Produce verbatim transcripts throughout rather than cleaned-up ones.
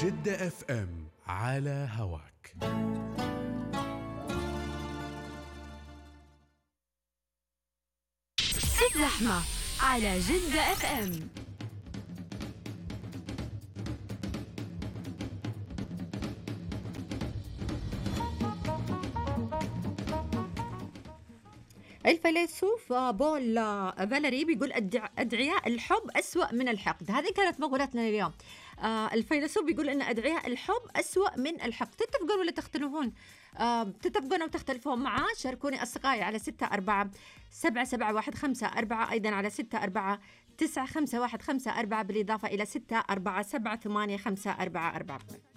جدة اف ام على هواك. الزحمة على جدة اف ام. الفيلسوف بول فاليري بيقول أدعياء الحب أسوأ من الحقد. هذه كانت مقولتنا اليوم. آه الفيلسوف بيقول أن أدعياء الحب أسوأ من الحقد. تتفقون ولا تختلفون؟ آه تتفقون أو تختلفون معاه؟ شاركوني أصدقائي على ستة أربعة سبعة سبعة واحد خمسة أربعة، أيضا على ستة أربعة تسعة خمسة واحد خمسة أربعة، بالإضافة إلى ستة أربعة سبعة ثمانية خمسة أربعة أربعة.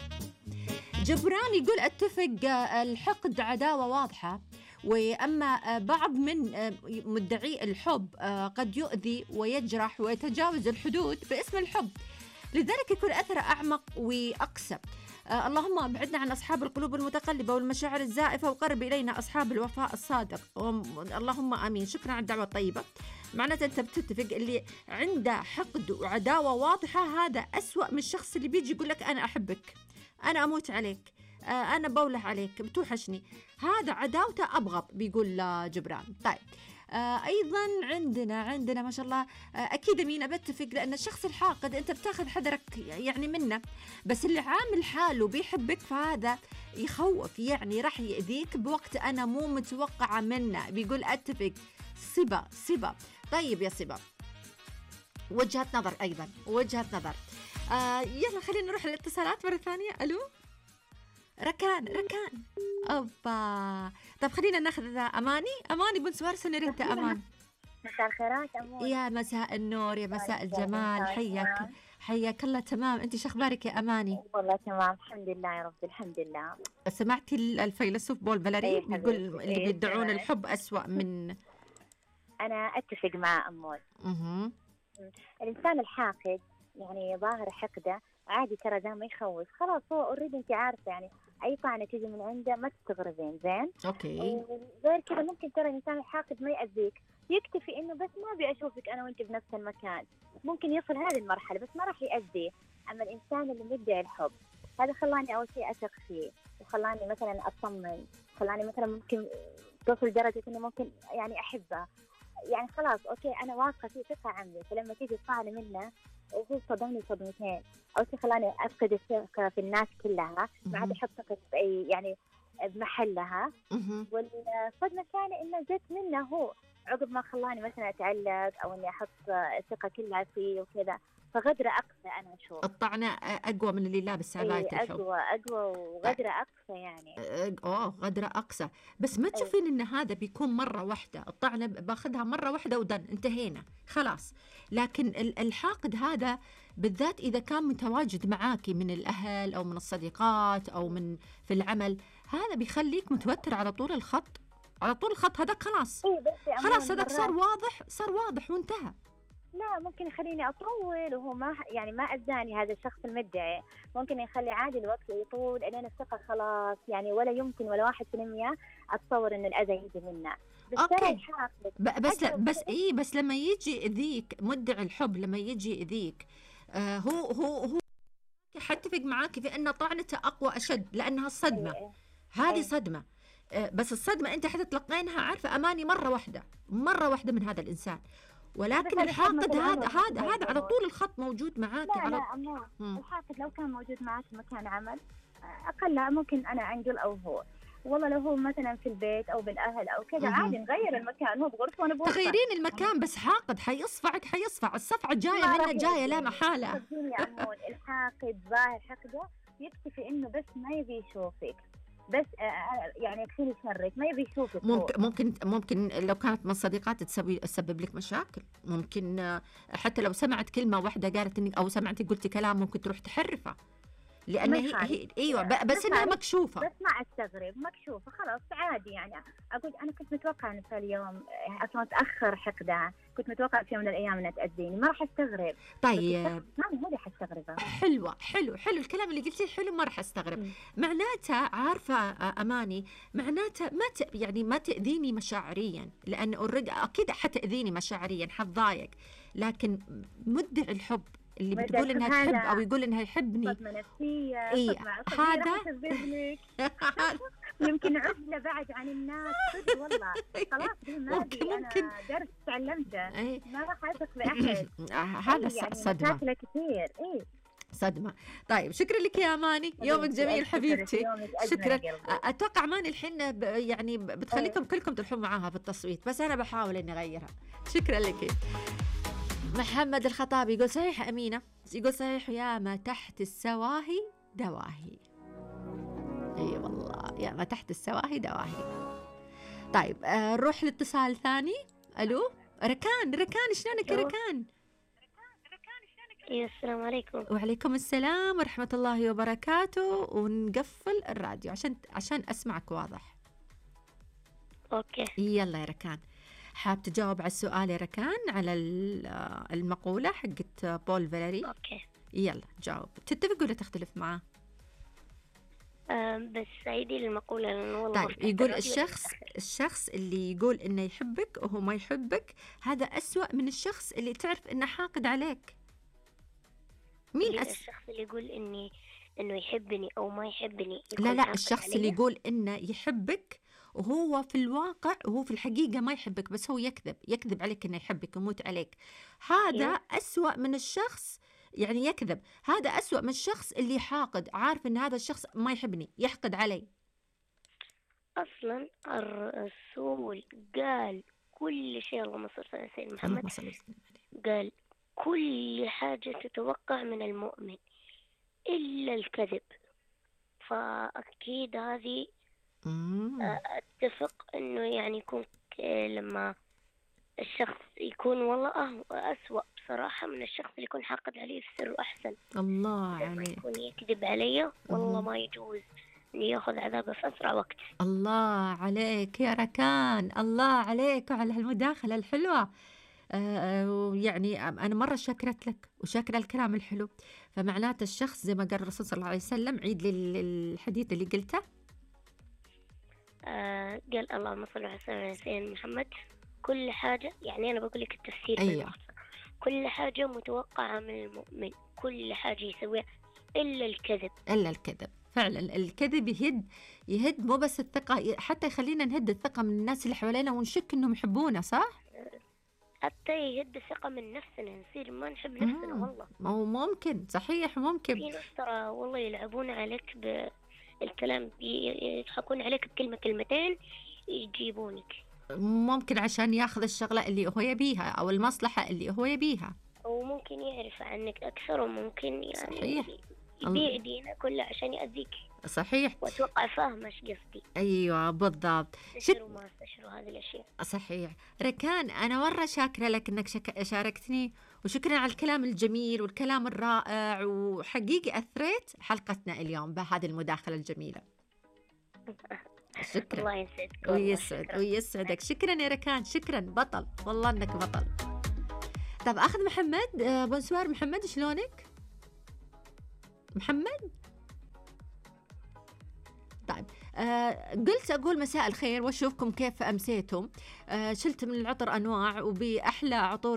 جبران يقول أتفق، الحقد عداوة واضحة، وأما بعض من مدعي الحب قد يؤذي ويجرح ويتجاوز الحدود باسم الحب، لذلك يكون أثره أعمق وأقسى. اللهم ابعدنا عن أصحاب القلوب المتقلبة والمشاعر الزائفة وقرب إلينا أصحاب الوفاء الصادق، اللهم آمين. شكرا على الدعوة الطيبة. معناته أنت بتتفق اللي عنده حقد وعداوة واضحة هذا أسوأ من الشخص اللي بيجي يقول لك أنا أحبك، أنا أموت عليك، أنا بوله عليك، بتوحشني. هذا عداوته أبغض، بيقول جبران. طيب آه أيضا عندنا عندنا ما شاء الله آه أكيد أمينة بتفق، لأن الشخص الحاقد أنت بتاخذ حذرك يعني منه، بس اللي عامل حاله بيحبك فهذا يخوف، يعني راح يأذيك بوقت أنا مو متوقعة منه. بيقول أتفق. صبا صبا. طيب يا صبا، وجهة نظر أيضا وجهة نظر. آه يلا خلينا نروح للاتصالات مرة ثانية. ألو ركان ركان أوبا. طب خلينا ناخذ أماني. أماني بن سوار سنريتا. أمان، مساء الخيرات أمون. يا مساء النور، يا مساء الجمال، حياك حياك الله. تمام، أنت شو أخبارك يا أماني؟ والله تمام الحمد لله يا رب، الحمد لله. سمعتي الفيلسوف بول فاليري يقول اللي بيدعون الحب أسوأ من؟ أنا أتفق مع أمون. اها الإنسان الحاقد يعني ظاهر حقده عادي، ترى ده ما يخوف، خلاص هو اوريدي انت عارفه، يعني اي طعنه تيجي من عنده ما تستغربين. زين اوكي. غير كذا ممكن ترى الانسان الحاقد ما يأذيك، يكتفي انه بس ما ابي اشوفك انا وانت بنفس المكان، ممكن يصل هذه المرحله بس ما راح يأذي. اما الانسان اللي مدعي الحب هذا خلاني اول شيء اثق فيه، وخلاني مثلا اطمن، خلاني مثلا ممكن توصل لدرجه اني ممكن يعني احبه، يعني خلاص اوكي انا واثقه فيه ثقه عمي، فلما تيجي الطعنه منه وهو صدمني صدمتين، أول شيء خلاني أفقد الثقة في الناس كلها، ما عاد أحط ثقة في أي يعني بمحلها. والصدمة الثانية إنه جت منه هو، عقب ما خلاني مثلا أتعلق أو إني أحط الثقة كلها فيه وكذا، فغدرة أقصى. أنا أشوف الطعنة أقوى من اللي لابس عباية أيه الحب. أقوى أقوى وغدرة أقصى يعني. أوه غدرة أقصى، بس ما تشوفين أيه. إن هذا بيكون مرة واحدة، الطعنة باخذها مرة واحدة ودن انتهينا خلاص. لكن الحاقد هذا بالذات إذا كان متواجد معاكي من الأهل أو من الصديقات أو من في العمل، هذا بيخليك متوتر على طول الخط، على طول الخط. هذاك خلاص إيه خلاص هذاك صار واضح، صار واضح وانتهى. لا ممكن يخليني أطول وهو ما يعني ما أذاني هذا الشخص المدعي، ممكن يخلي عادي الوقت يطول لين الثقة خلاص، يعني ولا يمكن ولا واحد في المية أتصور إنه الأذى يجي منه. بس أوكي بس بس إيه بس لما يجي يأذيك مدعي الحب، لما يجي يأذيك آه هو هو هو حتفق معاك في أن طعنته أقوى أشد، لأنها الصدمة. أيه. هذه أيه. صدمة، آه بس الصدمة أنت حتتلقينها عارفة أماني مرة واحدة مرة واحدة من هذا الإنسان، ولكن الحاقد هذا هذا هذا على طول الخط موجود معاك. لا على لا أمور. الحاقد لو كان موجود معك في مكان عمل أقل ممكن أنا أنقل أو هو، والله لو هو مثلا في البيت أو بالأهل أو كذا عادي نغير المكان، هو بغرفة وأنا بغرفة. تغيرين المكان، بس حاقد حيصفعك، حيصفع الصفعة جاية منه جاية لا محالة. صدقيني يا أمون الحاقد ظاهر حقده يكتفي إنه بس ما يبي يشوفك، بس يعني يكفيني شرك ما يبي يشوفك. ممكن ممكن ممكن لو كانت من صديقات تسوي تسبب لك مشاكل، ممكن حتى لو سمعت كلمة واحدة قالت إنك أو سمعتي قلتي كلام ممكن تروح تحرفه، لأن هي, هي أيوة بس إنها مكشوفة. بس ما أستغرب مكشوفة خلاص عادي، يعني أقول أنا كنت متوقعة إن في اليوم أصلا تأخر حقدها، كنت متوقعة في يوم من الأيام إنها تأذيني، ما راح أستغرب. طيب ما هو اللي حستغربه. حلوة حلو حلو الكلام اللي قلتيه حلو، ما راح أستغرب. م. معناته عارفة أماني، معناته ما ت... يعني ما تأذيني مشاعريا، لأن أوريدي أكيد حتأذيني مشاعريا حتضايق، لكن مدعي الحب اللي ما بتقول أدري انها تحب هذا او يقول انها يحبني. صدمة نفسية، إيه، صدمة عصبية هذا- راح تسبب لك. يمكن عزلة بعد عن الناس، صدق والله. خلاص دي ما ممكن- أدري، ممكن. أنا درس تعلمته، إيه. ما راح أثق بأحد. هذا إيه، يعني صدمة مشاكله كثير. إيه صدمة. طيب شكرا لك يا أماني، يومك جميل ألف شكر، حبيبتي. يومك أجمل شكرا. قلبي. اتوقع أماني الحين ب- يعني ب- بتخليكم كلكم تروحون معاها في التصويت، بس انا بحاول اني اغيرها. شكرا لك. محمد الخطابي يقول صحيح أمينة، يقول صحيح يا ما تحت السواهي دواهي. اي والله يا ما تحت السواهي دواهي. طيب آه، نروح لاتصال ثاني. الو ركان، ركان شلونك يا ألو. ركان؟ ايوه السلام عليكم. وعليكم السلام ورحمة الله وبركاته. ونقفل الراديو عشان عشان أسمعك واضح. اوكي يلا يا ركان، حاب تجاوب على السؤال يا ركان على ال- آه، المقولة حقت بول فاليري؟ اوكي. يلا جاوب. تتفق ولا تختلف معاه؟ أم بس عيدي لي المقولة لأنه والله ما طيب فتحت يقول الراديو الشخص للآخر. الشخص اللي يقول إنه يحبك وهو ما يحبك هذا أسوأ من الشخص اللي تعرف إنه حاقد عليك. مين يقول أس... الشخص اللي يقول اني انه يحبني او ما يحبني لا يكون لا حاقد الشخص علي. اللي يقول إنه يحبك وهو في الواقع وهو في الحقيقة ما يحبك، بس هو يكذب يكذب عليك إنه يحبك يموت عليك. هذا إيه. أسوأ من الشخص يعني يكذب. هذا أسوأ من الشخص اللي حاقد، عارف إن هذا الشخص ما يحبني يحقد علي. اصلا الرسول قال كل شيء، اللهم صل على سيدنا محمد، اللهم صل وسلم عليه. قال كل حاجة تتوقع من المؤمن إلا الكذب. فأكيد هذه مم. أتفق إنه يعني يكون ك- لما الشخص يكون والله أه أسوأ بصراحة من الشخص اللي يكون حاقد عليه في سر أحسن. الله لما عليك، يكون يكذب علي والله مهم. ما يجوز إنه ياخذ عذابه في أسرع وقت. الله عليك يا ركان، الله عليك وعلى هالمداخلة الحلوة. آه، يعني أنا مرة شكرت لك وشاكرة الكلام الحلو. فمعناته الشخص زي ما قال الرسول صلى الله عليه وسلم، عيد لي ال- الحديث اللي قلته. آه قال اللهم صل على سيدنا محمد كل حاجة، يعني أنا بقول لك التفسير أيوة. بالمختصر. كل حاجة متوقعة من المؤمن، كل حاجة يسويها إلا الكذب. إلا الكذب. فعلا الكذب يهد يهد مو بس الثقة، حتى يخلينا نهد الثقة من الناس اللي حوالينا ونشك إنهم يحبونا. صح؟ حتى يهد الثقة من نفسنا، نصير ما نحب نفسنا. مم. والله مو ممكن، صحيح ممكن. في ناس ترى والله يلعبون عليك بالكلام، بي- يضحكون عليك بكلمة كلمتين يجيبونك، ممكن عشان ياخذ الشغلة اللي هو يبيها أو المصلحة اللي هو يبيها. أو ممكن يعرف عنك أكثر، وممكن يعني صحيح. يبيع دينه كله عشان يأذيك. صحيح. وأتوقع فاهم ايش قصدي. أيوة بالضبط. استشروا ما استشروا هذه الأشياء. صحيح. ركان أنا مرة شاكرة لك أنك شك... شاركتني، وشكرا على الكلام الجميل والكلام الرائع، وحقيقي أثريت حلقتنا اليوم بهذه المداخلة الجميلة. شكرا. الله يسعدك. والله ويسعد شكراً. ويسعدك. شكرا يا ركان، شكرا بطل، والله أنك بطل. طب أخذ محمد. آه، بونسوار محمد، شلونك محمد؟ طيب آه قلت أقول مساء الخير وأشوفكم كيف أمسيتم. آه شلت من العطر أنواع وبأحلى عطور